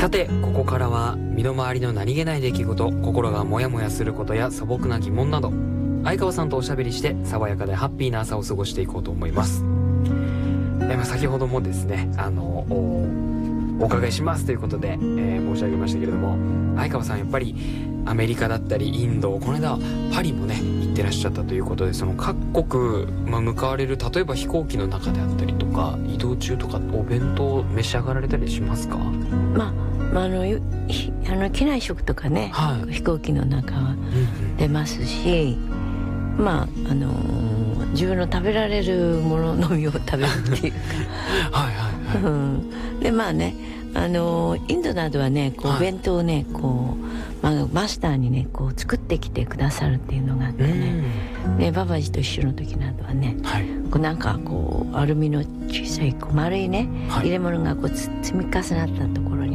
さてここからは身の回りの何気ない出来事、心がモヤモヤすることや素朴な疑問など、相川さんとおしゃべりして爽やかでハッピーな朝を過ごしていこうと思います。先ほどもですねお伺いしますということで、申し上げましたけれども、相川さんやっぱりアメリカだったりインド、この間パリもね行ってらっしゃったということで、その各国、向かわれる例えば飛行機の中であったりとか移動中とかお弁当召し上がられたりしますか？ 機内食とかね、 はい、 飛行機の中は出ますし、自分の食べられるもののみを食べるっていうかはいはいはい、 でインドなどはねこう、お弁当をねこう、マスターにねこう作ってきてくださるっていうのがあってね、でババジと一緒の時などはね、 はい、 こうなんかこうアルミの小さいこう丸いね、入れ物がこう積み重なったところに